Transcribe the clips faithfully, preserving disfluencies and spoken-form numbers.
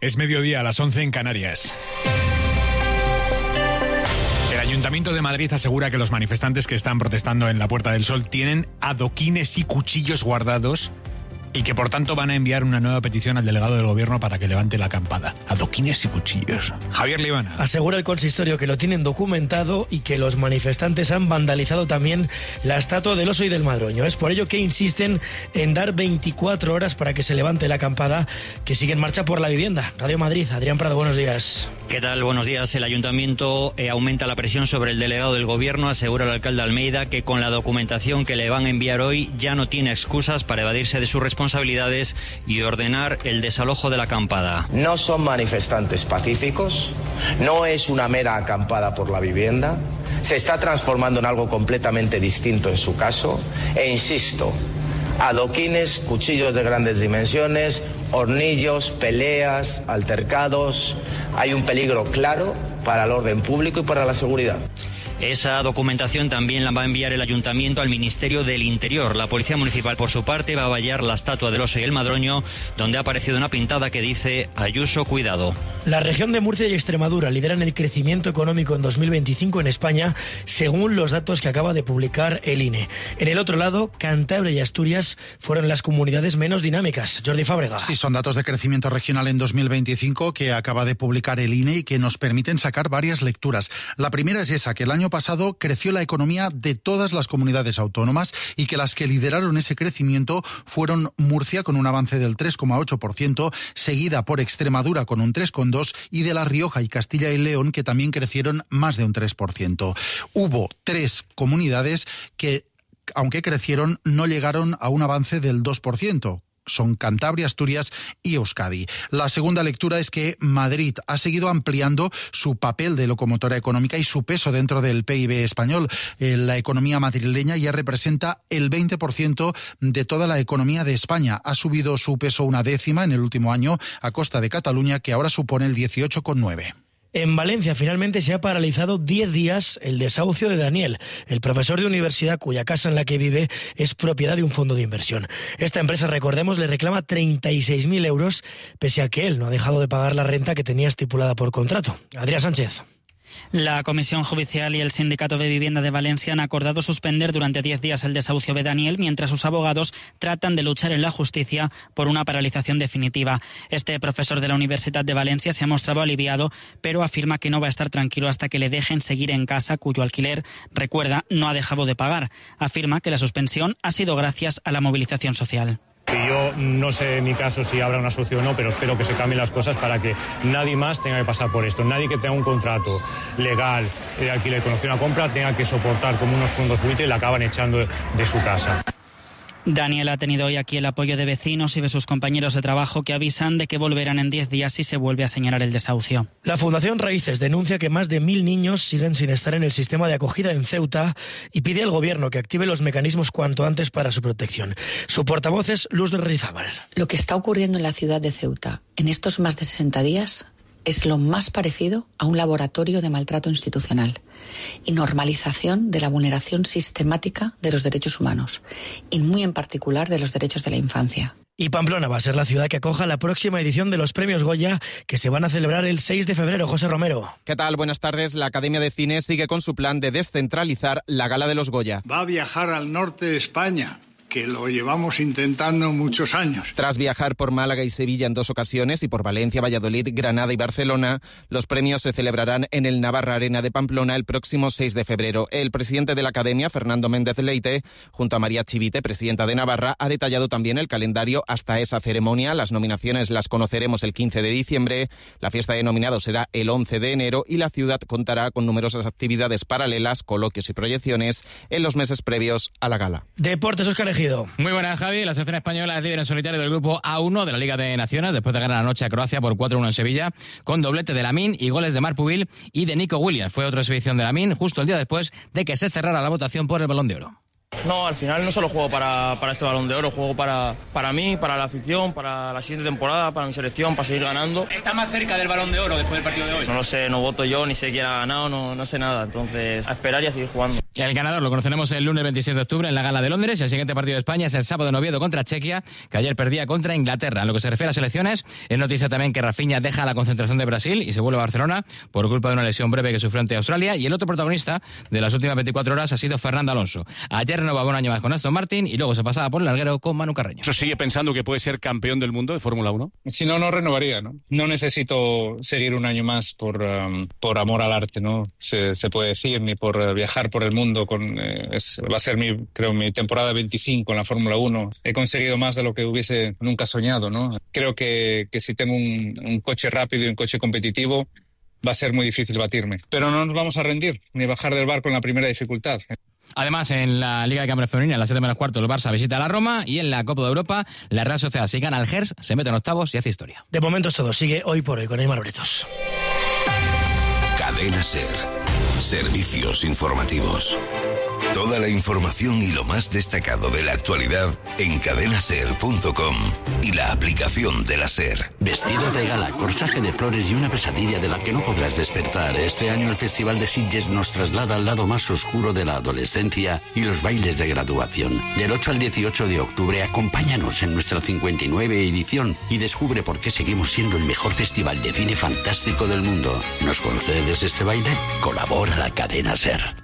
Es mediodía, a las once en Canarias. El Ayuntamiento de Madrid asegura que los manifestantes que están protestando en la Puerta del Sol tienen adoquines y cuchillos guardados y que por tanto van a enviar una nueva petición al delegado del gobierno para que levante la acampada. Adoquines y cuchillos. Javier Libana. Asegura el consistorio que lo tienen documentado y que los manifestantes han vandalizado también la estatua del oso y del madroño. Es por ello que insisten en dar veinticuatro horas para que se levante la acampada que sigue en marcha por la vivienda. Radio Madrid, Adrián Prado, buenos días. ¿Qué tal? Buenos días. El Ayuntamiento eh, aumenta la presión sobre el delegado del gobierno. Asegura el alcalde Almeida que con la documentación que le van a enviar hoy ya no tiene excusas para evadirse de sus responsabilidades responsabilidades y ordenar el desalojo de la acampada. No son manifestantes pacíficos, no es una mera acampada por la vivienda, se está transformando en algo completamente distinto en su caso, e insisto, adoquines, cuchillos de grandes dimensiones, hornillos, peleas, altercados, hay un peligro claro para el orden público y para la seguridad. Esa documentación también la va a enviar el Ayuntamiento al Ministerio del Interior. La Policía Municipal, por su parte, va a vallar la estatua del oso y el madroño, donde ha aparecido una pintada que dice Ayuso, cuidado. La región de Murcia y Extremadura lideran el crecimiento económico en dos mil veinticinco en España, según los datos que acaba de publicar el I N E. En el otro lado, Cantabria y Asturias fueron las comunidades menos dinámicas. Jordi Fábrega. Sí, son datos de crecimiento regional en dos mil veinticinco que acaba de publicar el I N E y que nos permiten sacar varias lecturas. La primera es esa, que el año pasado creció la economía de todas las comunidades autónomas y que las que lideraron ese crecimiento fueron Murcia con un avance del tres coma ocho por ciento, seguida por Extremadura con un tres coma dos por ciento y de La Rioja y Castilla y León que también crecieron más de un tres por ciento. Hubo tres comunidades que, aunque crecieron, no llegaron a un avance del dos por ciento. Son Cantabria, Asturias y Euskadi. La segunda lectura es que Madrid ha seguido ampliando su papel de locomotora económica y su peso dentro del P I B español. Eh, la economía madrileña ya representa el veinte por ciento de toda la economía de España. Ha subido su peso una décima en el último año a costa de Cataluña, que ahora supone el dieciocho coma nueve. En Valencia finalmente se ha paralizado diez días el desahucio de Daniel, el profesor de universidad cuya casa en la que vive es propiedad de un fondo de inversión. Esta empresa, recordemos, le reclama treinta y seis mil euros, pese a que él no ha dejado de pagar la renta que tenía estipulada por contrato. Adrián Sánchez. La Comisión Judicial y el Sindicato de Vivienda de Valencia han acordado suspender durante diez días el desahucio de Daniel, mientras sus abogados tratan de luchar en la justicia por una paralización definitiva. Este profesor de la Universidad de Valencia se ha mostrado aliviado, pero afirma que no va a estar tranquilo hasta que le dejen seguir en casa, cuyo alquiler, recuerda, no ha dejado de pagar. Afirma que la suspensión ha sido gracias a la movilización social. Y yo no sé en mi caso si habrá una solución o no, pero espero que se cambien las cosas para que nadie más tenga que pasar por esto. Nadie que tenga un contrato legal de alquiler con opción a compra tenga que soportar como unos fondos buitre y la acaban echando de su casa. Daniel ha tenido hoy aquí el apoyo de vecinos y de sus compañeros de trabajo que avisan de que volverán en diez días si se vuelve a señalar el desahucio. La Fundación Raíces denuncia que más de mil niños siguen sin estar en el sistema de acogida en Ceuta y pide al gobierno que active los mecanismos cuanto antes para su protección. Su portavoz es Luz de Rizábal. Lo que está ocurriendo en la ciudad de Ceuta en estos más de sesenta días es lo más parecido a un laboratorio de maltrato institucional y normalización de la vulneración sistemática de los derechos humanos, y muy en particular de los derechos de la infancia. Y Pamplona va a ser la ciudad que acoja la próxima edición de los Premios Goya, que se van a celebrar el seis de febrero. José Romero. ¿Qué tal? Buenas tardes. La Academia de Cine sigue con su plan de descentralizar la gala de los Goya. Va a viajar al norte de España, que lo llevamos intentando muchos años. Tras viajar por Málaga y Sevilla en dos ocasiones y por Valencia, Valladolid, Granada y Barcelona, los premios se celebrarán en el Navarra Arena de Pamplona el próximo seis de febrero. El presidente de la Academia, Fernando Méndez Leite, junto a María Chivite, presidenta de Navarra, ha detallado también el calendario hasta esa ceremonia. Las nominaciones las conoceremos el quince de diciembre, la fiesta de nominados será el once de enero y la ciudad contará con numerosas actividades paralelas, coloquios y proyecciones en los meses previos a la gala. Deportes, Óscar Ejido. Muy buenas, Javi. La selección española es líder en solitario del grupo A uno de la Liga de Naciones después de ganar anoche a Croacia por cuatro uno en Sevilla, con doblete de Lamine y goles de Marc Pubil y de Nico Williams. Fue otra exhibición de Lamine justo el día después de que se cerrara la votación por el Balón de Oro. No, al final no solo juego para, para este Balón de Oro, juego para, para mí, para la afición, para la siguiente temporada, para mi selección, para seguir ganando. ¿Está más cerca del Balón de Oro después del partido de hoy? No lo sé, no voto yo, ni sé quién ha ganado, no, no sé nada. Entonces, a esperar y a seguir jugando. El ganador lo conoceremos el lunes veintisiete de octubre en la Gala de Londres. Y el siguiente partido de España es el sábado en Oviedo contra Chequia, que ayer perdía contra Inglaterra. En lo que se refiere a selecciones, es noticia también que Rafinha deja la concentración de Brasil y se vuelve a Barcelona por culpa de una lesión breve que sufrió ante Australia. Y el otro protagonista de las últimas veinticuatro horas ha sido Fernando Alonso. Ayer renovaba un año más con Aston Martin y luego se pasaba por el larguero con Manu Carreño. ¿Eso sigue pensando que puede ser campeón del mundo de Fórmula uno? Si no, no renovaría, ¿no? No necesito seguir un año más por, um, por amor al arte, ¿no? Se, se puede decir, ni por uh, viajar por el mundo. Con, eh, es, va a ser, mi, creo, mi temporada veinticinco en la Fórmula uno. He conseguido más de lo que hubiese nunca soñado, ¿no? Creo que, que si tengo un, un coche rápido y un coche competitivo, va a ser muy difícil batirme. Pero no nos vamos a rendir, ni bajar del barco en la primera dificultad. Además, en la Liga de Campeones Femenina, a las siete menos cuarto, el Barça visita a la Roma y en la Copa de Europa, la Real Sociedad, si gana al Gers, se mete en octavos y hace historia. De momento es todo. Sigue Hoy por Hoy con Aymar Britos. Cadena SER. Servicios informativos. Toda la información y lo más destacado de la actualidad en cadena ser punto com y la aplicación de la SER. Vestido de gala, corsaje de flores y una pesadilla de la que no podrás despertar. Este año el Festival de Sitges nos traslada al lado más oscuro de la adolescencia y los bailes de graduación. Del ocho al dieciocho de octubre, acompáñanos en nuestra cincuenta y nueve edición y descubre por qué seguimos siendo el mejor festival de cine fantástico del mundo. ¿Nos concedes este baile? Colabora la cadena SER.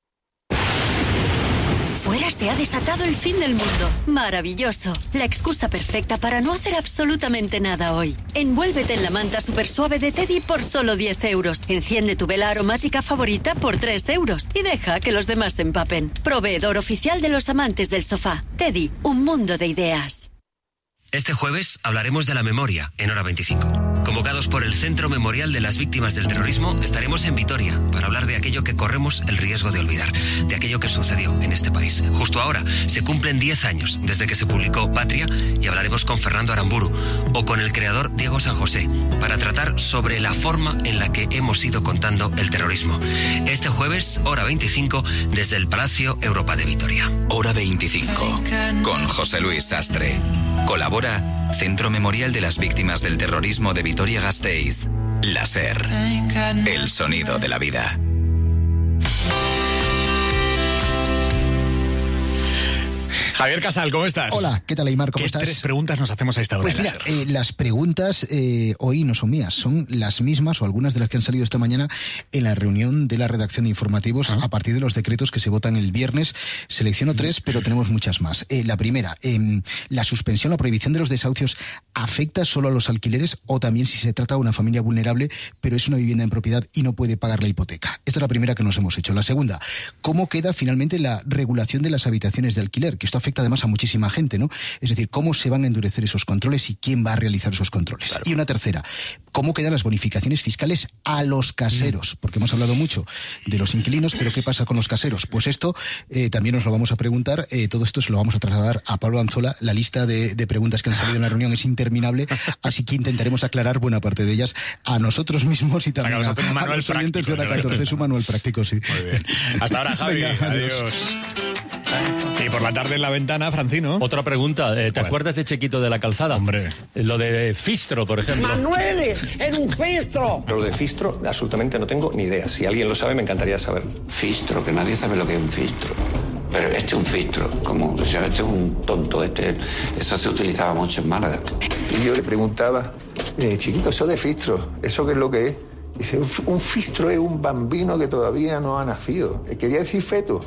Fuera se ha desatado el fin del mundo. Maravilloso. La excusa perfecta para no hacer absolutamente nada hoy. Envuélvete en la manta super suave de Teddy por solo diez euros. Enciende tu vela aromática favorita por tres euros. Y deja que los demás se empapen. Proveedor oficial de los amantes del sofá. Teddy, un mundo de ideas. Este jueves hablaremos de la memoria en Hora veinticinco. Convocados por el Centro Memorial de las Víctimas del Terrorismo, estaremos en Vitoria para hablar de aquello que corremos el riesgo de olvidar, de aquello que sucedió en este país. Justo ahora se cumplen diez años desde que se publicó Patria y hablaremos con Fernando Aramburu o con el creador Diego San José para tratar sobre la forma en la que hemos ido contando el terrorismo. Este jueves, Hora veinticinco, desde el Palacio Europa de Vitoria. Hora veinticinco, con José Luis Sastre. Colabora Centro Memorial de las Víctimas del Terrorismo de Vitoria-Gasteiz. La SER. El sonido de la vida. Javier Casal, ¿cómo estás? Hola, ¿qué tal, Aymar? ¿Cómo ¿Qué estás? tres preguntas nos hacemos a esta hora? Pues mira, eh, las preguntas eh, hoy no son mías, son las mismas o algunas de las que han salido esta mañana en la reunión de la redacción de informativos ¿Ah? a partir de los decretos que se votan el viernes. Selecciono tres, pero tenemos muchas más. Eh, la primera, eh, la suspensión, la prohibición de los desahucios ¿afecta solo a los alquileres o también si se trata de una familia vulnerable, pero es una vivienda en propiedad y no puede pagar la hipoteca? Esta es la primera que nos hemos hecho. La segunda, ¿cómo queda finalmente la regulación de las habitaciones de alquiler? Que esto afecta además a muchísima gente, ¿no? Es decir, ¿cómo se van a endurecer esos controles y quién va a realizar esos controles? Claro. Y una tercera, ¿cómo quedan las bonificaciones fiscales a los caseros? Porque hemos hablado mucho de los inquilinos, pero ¿qué pasa con los caseros? Pues esto eh, también nos lo vamos a preguntar, eh, todo esto se lo vamos a trasladar a Pablo Anzola. La lista de, de preguntas que han salido en la reunión es interminable, así que intentaremos aclarar buena parte de ellas a nosotros mismos y también a, a los oyentes de Hora catorce. Es un manual práctico, sí. Muy bien. Hasta ahora, Javi. Venga, adiós. adiós. Y por la tarde en la ventana, Francino. Otra pregunta, ¿te ¿Cuál? acuerdas de Chequito de la Calzada? Hombre. Lo de Fistro, por ejemplo. ¡Manuel, en un Fistro! Lo de Fistro, absolutamente no tengo ni idea. Si alguien lo sabe, me encantaría saber. Fistro, que nadie sabe lo que es un Fistro. Pero este es un Fistro, como, o sea, este es un tonto, este, eso se utilizaba mucho en Málaga. Y yo le preguntaba, eh, chiquito, eso de Fistro, ¿eso qué es lo que es? Dice, un Fistro es un bambino que todavía no ha nacido. Quería decir feto.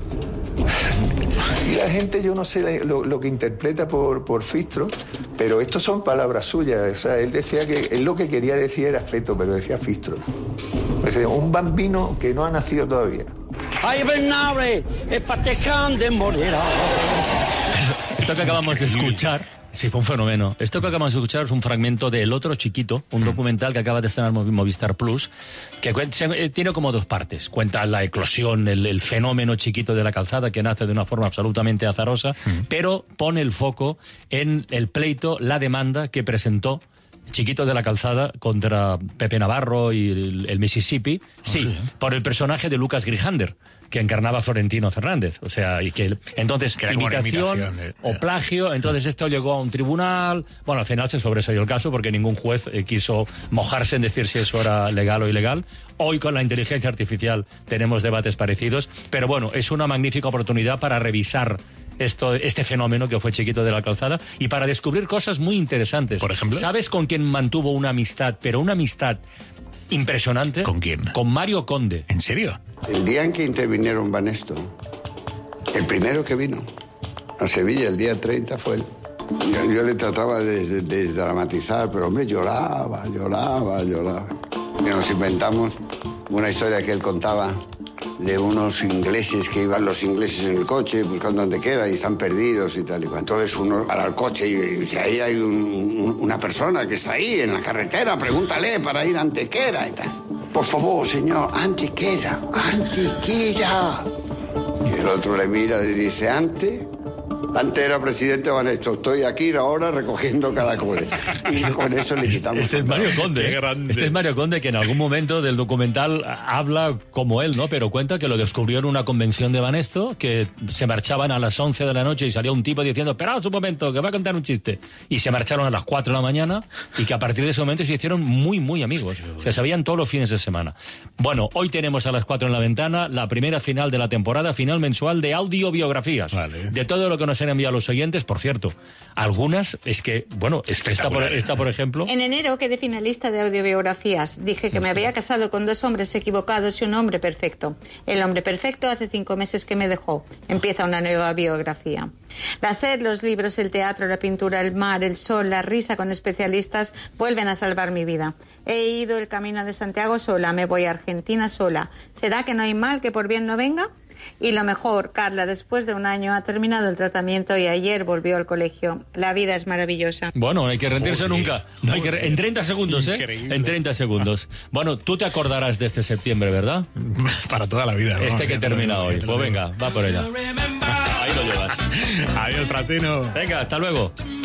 Y la gente, yo no sé lo, lo que interpreta por, por Fistro, pero estos son palabras suyas. O sea, él decía que él lo que quería decir era feto, pero decía Fistro. Decía, un bambino que no ha nacido todavía. ¡Ay, Bernabe! ¡Espateján de Morera! Esto que acabamos de escuchar... Sí, fue un fenómeno. Esto que acabamos de escuchar es un fragmento de El Otro Chiquito, un documental que acaba de estrenar Movistar Plus, que tiene como dos partes. Cuenta la eclosión, el, el fenómeno Chiquito de la Calzada, que nace de una forma absolutamente azarosa, mm. pero pone el foco en el pleito, la demanda que presentó Chiquito de la Calzada contra Pepe Navarro y el, el Mississippi, sí, sí, por el personaje de Lucas Grijander, que encarnaba Florentino Fernández. O sea, y que entonces que imitación, imitación eh, o plagio, entonces esto llegó a un tribunal. Bueno, al final se sobresalió el caso porque ningún juez eh, quiso mojarse en decir si eso era legal o ilegal. Hoy con la inteligencia artificial tenemos debates parecidos, pero bueno, es una magnífica oportunidad para revisar esto, este fenómeno que fue Chiquito de la Calzada y para descubrir cosas muy interesantes. Por ejemplo, ¿sabes con quién mantuvo una amistad, pero una amistad impresionante? ¿Con quién? Con Mario Conde. ¿En serio? El día en que intervinieron Banesto, el primero que vino a Sevilla, el día treinta, fue él. Yo, yo le trataba de desdramatizar, pero hombre, lloraba, lloraba, lloraba. Y nos inventamos una historia que él contaba de unos ingleses que iban los ingleses en el coche buscando Antequera y están perdidos y tal. Y entonces uno para el coche y dice, ahí hay un, un, una persona que está ahí en la carretera, pregúntale para ir a Antequera y tal. Por favor, señor, Antequera, Antequera. Y el otro le mira y dice, Ante... Antes era presidente Banesto, estoy aquí ahora recogiendo caracoles. Y con eso le quitamos. Este es Mario Conde. Este es Mario Conde, que en algún momento del documental habla como él, ¿no? Pero cuenta que lo descubrió en una convención de Banesto, que se marchaban a las once de la noche y salía un tipo diciendo, esperaos un momento, que va a contar un chiste. Y se marcharon a las cuatro de la mañana y que a partir de ese momento se hicieron muy, muy amigos. O sea, se veían todos los fines de semana. Bueno, hoy tenemos a las cuatro en la ventana la primera final de la temporada, final mensual de audiobiografías. Vale. De todo lo que nos han enviado los oyentes, por cierto. Algunas, es que, bueno, es que esta por, esta, por ejemplo... En enero quedé finalista de audiobiografías. Dije que me había casado con dos hombres equivocados y un hombre perfecto. El hombre perfecto hace cinco meses que me dejó. Empieza una nueva biografía. La sed, los libros, el teatro, la pintura, el mar, el sol, la risa con especialistas vuelven a salvar mi vida. He ido el camino de Santiago sola, me voy a Argentina sola. ¿Será que no hay mal que por bien no venga? Y lo mejor, Carla, después de un año ha terminado el tratamiento y ayer volvió al colegio. La vida es maravillosa. Bueno, no hay que rendirse joder, nunca. No hay que re... En treinta segundos, ¿eh? Increíble. En treinta segundos. Bueno, tú te acordarás de este septiembre, ¿verdad? Para toda la vida, ¿no? Este que termina hoy. Pues venga, va por ella. Ahí lo llevas. Adiós, Fratino. Venga, hasta luego.